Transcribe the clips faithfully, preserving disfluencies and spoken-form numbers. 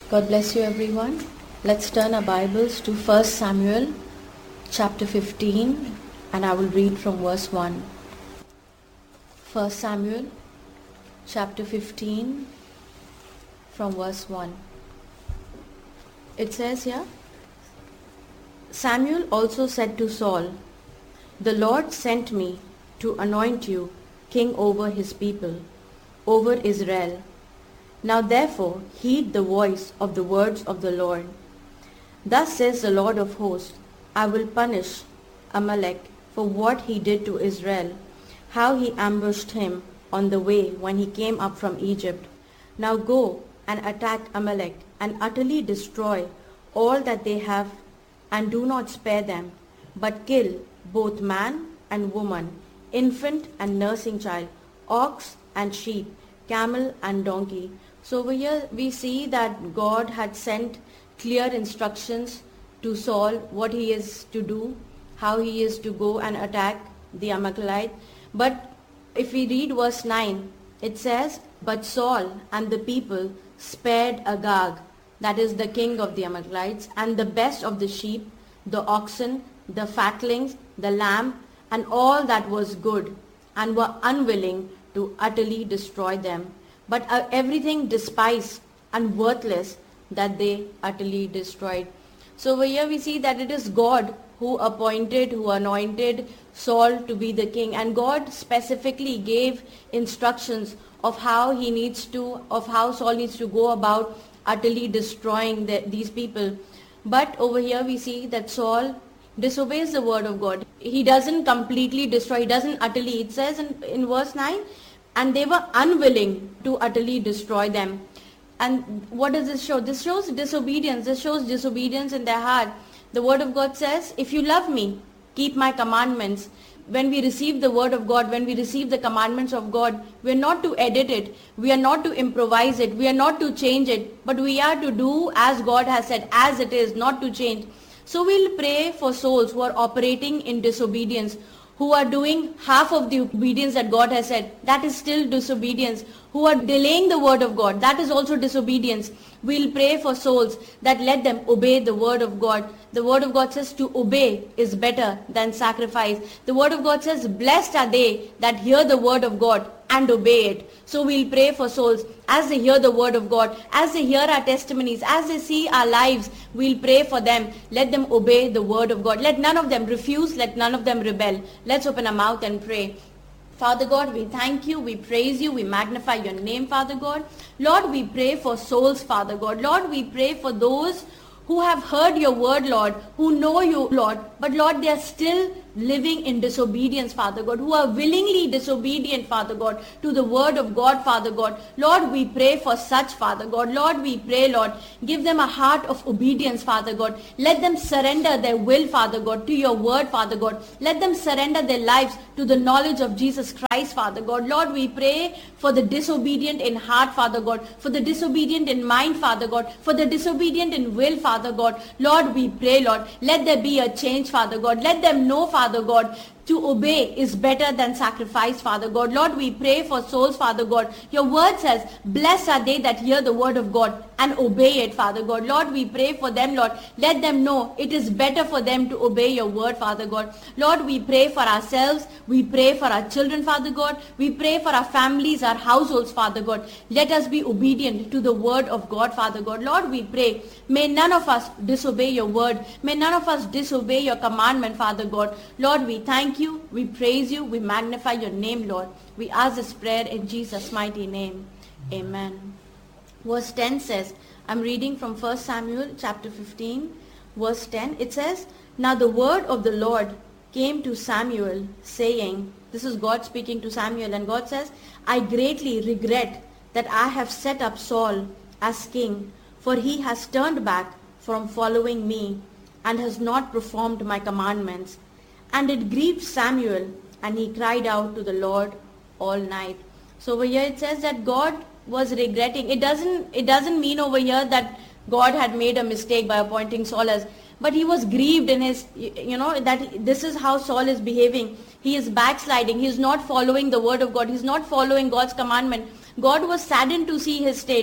God bless you everyone. Let's turn our Bibles to First Samuel chapter fifteen, and I will read from verse one. First Samuel chapter fifteen from verse one. It says here, Samuel also said to Saul, "The Lord sent me to anoint you king over his people, over Israel. Now therefore heed the voice of the words of the Lord. Thus says the Lord of hosts, I will punish Amalek for what he did to Israel, how he ambushed him on the way when he came up from Egypt. Now go and attack Amalek and utterly destroy all that they have, and do not spare them, but kill both man and woman, infant and nursing child, ox and sheep, camel and donkey." So over here we see that God had sent clear instructions to Saul what he is to do, how he is to go and attack the Amalekite. But if we read verse nine, it says, "But Saul and the people spared Agag," that is the king of the Amalekites, "and the best of the sheep, the oxen, the fatlings, the lamb, and all that was good, and were unwilling to utterly destroy them, but uh, everything despised and worthless that they utterly destroyed." So over here we see that it is God who appointed, who anointed Saul to be the king, and God specifically gave instructions of how he needs to, of how Saul needs to go about utterly destroying the, these people. But over here we see that Saul disobeys the word of God. He doesn't completely destroy, he doesn't utterly. It says in, in verse nine, "And they were unwilling to utterly destroy them." And what does this show? This shows disobedience. This shows disobedience in their heart. The word of God says, "If you love me, keep my commandments." When we receive the word of God, when we receive the commandments of God, we are not to edit it. We are not to improvise it. We are not to change it. But we are to do as God has said, as it is, not to change. So we'll pray for souls who are operating in disobedience, who are doing half of the obedience that God has said. That is still disobedience. Who are delaying the word of God. That is also disobedience. We'll pray for souls that let them obey the word of God. The word of God says to obey is better than sacrifice. The word of God says, "Blessed are they that hear the word of God and obey it." So we'll pray for souls as they hear the word of God, as they hear our testimonies, as they see our lives, we'll pray for them. Let them obey the word of God. Let none of them refuse, let none of them rebel. Let's open our mouth and pray. Father God, we thank you, we praise you, we magnify your name, Father God. Lord, we pray for souls, Father God. Lord, we pray for those who have heard your word, Lord, who know you, Lord, but Lord, they are still living in disobedience, Father God, who are willingly disobedient, Father God, to the word of God, Father God. Lord, we pray for such, Father God. Lord, we pray, Lord, give them a heart of obedience, Father God. Let them surrender their will, Father God, to your word, Father God. Let them surrender their lives to the knowledge of Jesus Christ, Father God. Lord, we pray for the disobedient in heart, Father God, for the disobedient in mind, Father God, for the disobedient in will, Father God. Lord, we pray, Lord, let there be a change, Father God. Let them know, Father God, to obey is better than sacrifice, Father God. Lord, we pray for souls, Father God. Your word says, "Blessed are they that hear the word of God and obey it," Father God. Lord, we pray for them, Lord. Let them know it is better for them to obey your word, Father God. Lord, we pray for ourselves. We pray for our children, Father God. We pray for our families, our households, Father God. Let us be obedient to the word of God, Father God. Lord, we pray, may none of us disobey your word. May none of us disobey your commandment, Father God. Lord, we thank you, we praise you, we magnify your name, Lord. We ask this prayer in Jesus' mighty name. Amen. Verse ten says, I'm reading from First Samuel chapter fifteen, verse ten. It says, "Now the word of the Lord came to Samuel, saying," this is God speaking to Samuel, and God says, "I greatly regret that I have set up Saul as king, for he has turned back from following me and has not performed my commandments." And it grieved Samuel, and he cried out to the Lord all night. So over here it says that God was regretting. It doesn't, it doesn't mean over here that God had made a mistake by appointing Saul as, but he was grieved in his, you know, that this is how Saul is behaving. He is backsliding. He is not following the word of God. He is not following God's commandment. God was saddened to see his state.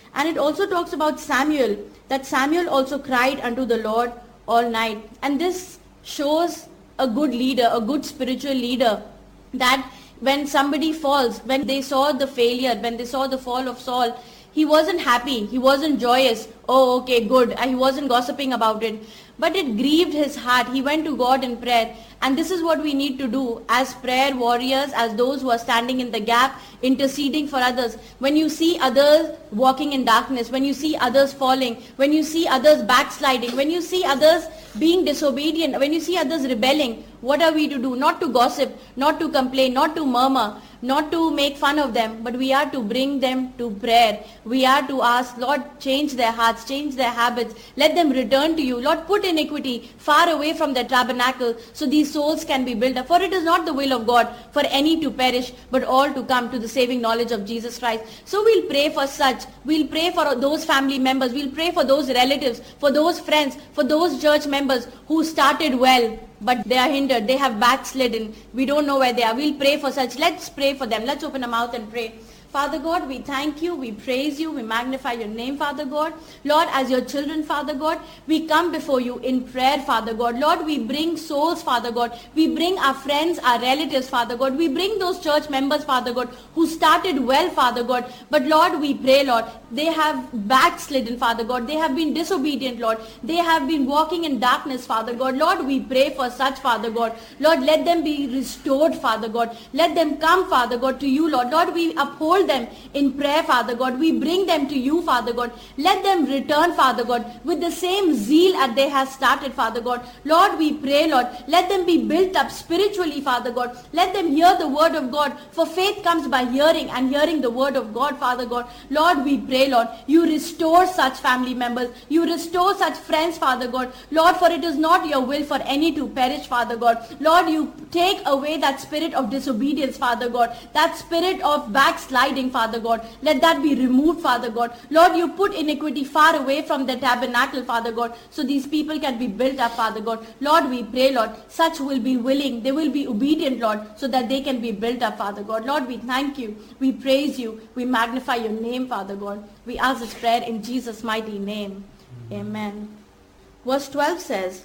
And it also talks about Samuel, that Samuel also cried unto the Lord all night. And this shows a good leader, a good spiritual leader, that when somebody falls, when they saw the failure, when they saw the fall of Saul, he wasn't happy, he wasn't joyous, oh okay, good, and he wasn't gossiping about it. But it grieved his heart. He went to God in prayer. And this is what we need to do as prayer warriors, as those who are standing in the gap, interceding for others. When you see others walking in darkness, when you see others falling, when you see others backsliding, when you see others being disobedient, when you see others rebelling, what are we to do? Not to gossip, not to complain, not to murmur, not to make fun of them, but we are to bring them to prayer. We are to ask, Lord, change their hearts, change their habits, let them return to you. Lord, put iniquity far away from the tabernacle so these souls can be built up. For it is not the will of God for any to perish, but all to come to the saving knowledge of Jesus Christ. So we'll pray for such. We'll pray for those family members. We'll pray for those relatives, for those friends, for those church members who started well, but they are hindered. They have backslidden. We don't know where they are. We'll pray for such. Let's pray for them. Let's open our mouth and pray. Father God, we thank you, we praise you, we magnify your name, Father God. Lord, as your children, Father God, we come before you in prayer, Father God. Lord, we bring souls, Father God. We bring our friends, our relatives, Father God. We bring those church members, Father God, who started well, Father God. But Lord, we pray, Lord, they have backslidden, Father God. They have been disobedient, Lord. They have been walking in darkness, Father God. Lord, we pray for such, Father God. Lord, let them be restored, Father God. Let them come, Father God, to you, Lord. Lord, we uphold them in prayer, Father God. We bring them to you, Father God. Let them return, Father God, with the same zeal as they have started, Father God. Lord, we pray, Lord, let them be built up spiritually, Father God. Let them hear the word of God, for faith comes by hearing, and hearing the word of God, Father God. Lord, we pray, Lord, you restore such family members. You restore such friends, Father God. Lord, for it is not your will for any to perish, Father God. Lord, you take away that spirit of disobedience, Father God, that spirit of backsliding, Father God. Let that be removed, Father God. Lord, you put iniquity far away from the tabernacle, Father God, so these people can be built up, Father God. Lord, we pray, Lord, such will be willing, they will be obedient, Lord, so that they can be built up, Father God. Lord, we thank you, we praise you, we magnify your name, Father God. We ask this prayer in Jesus' mighty name. Amen. Verse twelve says,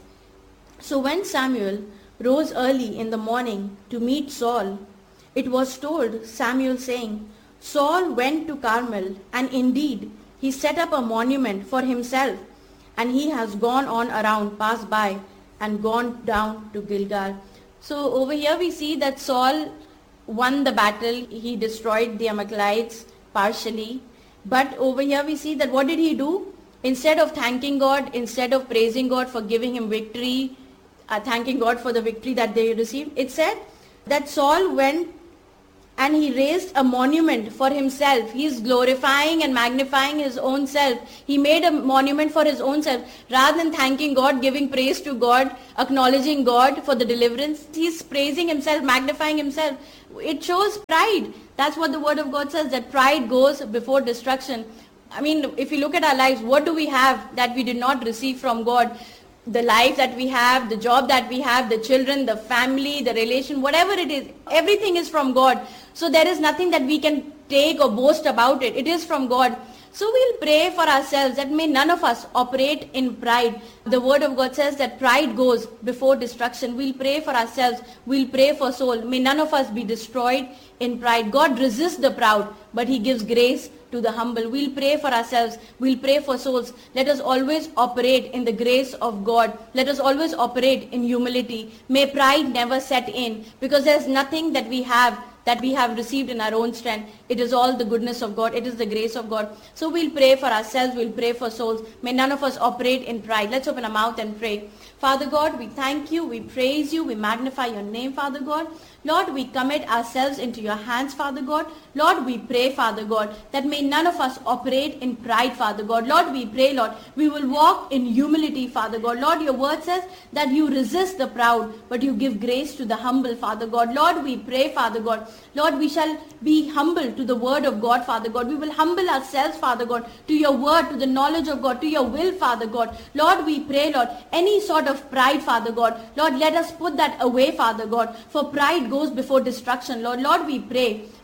So when Samuel rose early in the morning to meet Saul, it was told Samuel, saying, Saul went to Carmel, and indeed he set up a monument for himself, and he has gone on around, passed by, and gone down to Gilgal. So over here we see that Saul won the battle. He destroyed the Amalekites partially. But over here we see that what did he do? Instead of thanking God, instead of praising God for giving him victory, uh, thanking God for the victory that they received, it said that Saul went and he raised a monument for himself. He is glorifying and magnifying his own self. He made a monument for his own self. Rather than thanking God, giving praise to God, acknowledging God for the deliverance, he's praising himself, magnifying himself. It shows pride. That's what the word of God says, that pride goes before destruction. I mean, if you look at our lives, what do we have that we did not receive from God? The life that we have, the job that we have, the children, the family, the relation, whatever it is, everything is from God. So there is nothing that we can take or boast about it. It is from God. So we'll pray for ourselves that may none of us operate in pride. The word of God says that pride goes before destruction. We'll pray for ourselves. We'll pray for soul. May none of us be destroyed in pride. God resists the proud, but he gives grace to the humble. We'll pray for ourselves. We'll pray for souls. Let us always operate in the grace of God. Let us always operate in humility. May pride never set in, because there's nothing that we have that we have received in our own strength. It is all the goodness of God. It is the grace of God. So we'll pray for ourselves. We'll pray for souls. May none of us operate in pride. Let's open our mouth and pray. Father God, we thank you. We praise you. We magnify your name, Father God. Lord, we commit ourselves into your hands, Father God. Lord, we pray, Father God, that may none of us operate in pride, Father God. Lord, we pray, Lord, we will walk in humility, Father God. Lord, your word says that you resist the proud, but you give grace to the humble, Father God. Lord, we pray, Father God. Lord, we shall be humble to the word of God, Father God. We will humble ourselves, Father God, to your word, to the knowledge of God, to your will, Father God. Lord, we pray, Lord, any sort of pride, Father God, Lord, let us put that away, Father God, for pride goes before destruction, Lord. Lord, we pray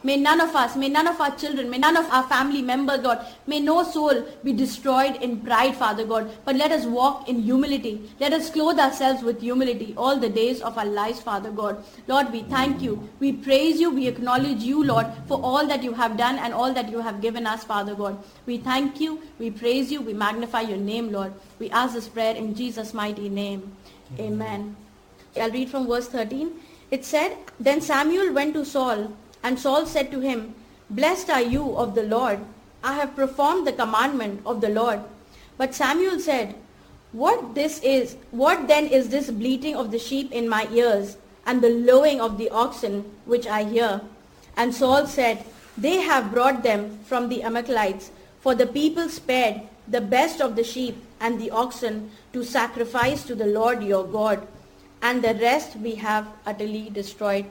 May none of us, may none of our children, may none of our family members, Lord, may no soul be destroyed in pride, Father God, but let us walk in humility. Let us clothe ourselves with humility all the days of our lives, Father God. Lord, we thank you. We praise you. We acknowledge you, Lord, for all that you have done and all that you have given us, Father God. We thank you. We praise you. We magnify your name, Lord. We ask this prayer in Jesus' mighty name. Amen. I'll read from verse thirteen. It said, Then Samuel went to Saul, and Saul said to him, Blessed are you of the Lord. I have performed the commandment of the Lord. But Samuel said, What this is, what then is this bleating of the sheep in my ears, and the lowing of the oxen which I hear? And Saul said, They have brought them from the Amalekites, for the people spared the best of the sheep and the oxen to sacrifice to the Lord your God, and the rest we have utterly destroyed.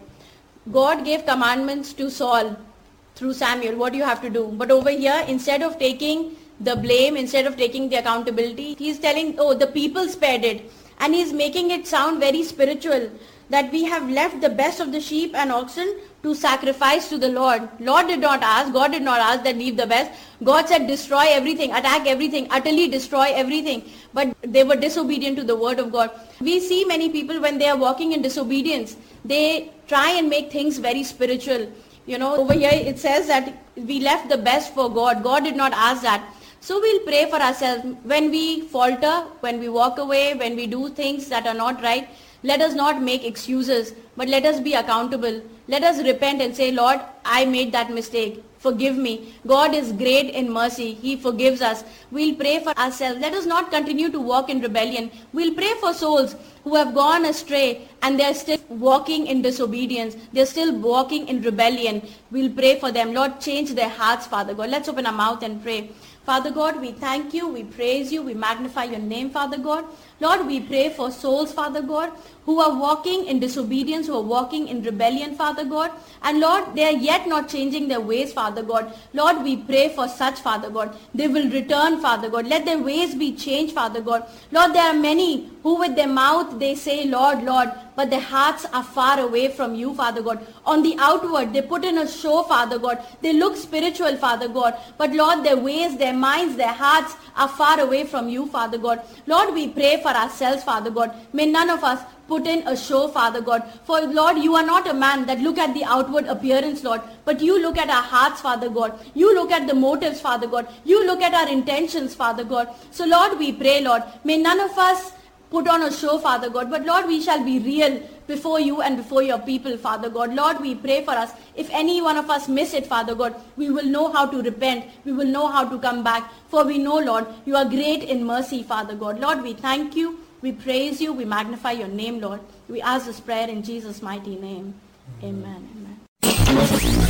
God gave commandments to Saul through Samuel, what you have to do. But over here, instead of taking the blame, instead of taking the accountability, he's telling, oh, the people spared it. And he's making it sound very spiritual, that we have left the best of the sheep and oxen to sacrifice to the Lord. Lord did not ask, God did not ask that leave the best. God said destroy everything, attack everything, utterly destroy everything. But they were disobedient to the word of God. We see many people when they are walking in disobedience, they try and make things very spiritual. You know, over here it says that we left the best for God. God did not ask that. So we'll pray for ourselves. When we falter, when we walk away, when we do things that are not right, let us not make excuses, but let us be accountable. Let us repent and say, Lord, I made that mistake. Forgive me. God is great in mercy. He forgives us. We'll pray for ourselves. Let us not continue to walk in rebellion. We'll pray for souls who have gone astray and they're still walking in disobedience. They're still walking in rebellion. We'll pray for them. Lord, change their hearts, Father God. Let's open our mouth and pray. Father God, we thank you, we praise you, we magnify your name, Father God. Lord, we pray for souls, Father God, who are walking in disobedience, who are walking in rebellion, Father God. And Lord, they are yet not changing their ways, Father God. Lord, we pray for such, Father God. They will return, Father God. Let their ways be changed, Father God. Lord, there are many who with their mouth they say, Lord, Lord, but their hearts are far away from you, Father God. On the outward, they put in a show, Father God. They look spiritual, Father God. But Lord, their ways, their minds, their hearts are far away from you, Father God. Lord, we pray for ourselves, Father God. May none of us put in a show, Father God. For Lord, you are not a man that look at the outward appearance, Lord, but you look at our hearts, Father God. You look at the motives, Father God. You look at our intentions, Father God. So Lord, we pray, Lord, may none of us put on a show, Father God, but Lord, we shall be real before you and before your people, Father God. Lord, we pray for us. If any one of us miss it, Father God, we will know how to repent. We will know how to come back. For we know, Lord, you are great in mercy, Father God. Lord, we thank you. We praise you. We magnify your name, Lord. We ask this prayer in Jesus' mighty name. Amen. Amen.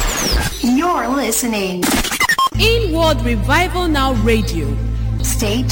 You're listening. Inward Revival Now Radio. Stay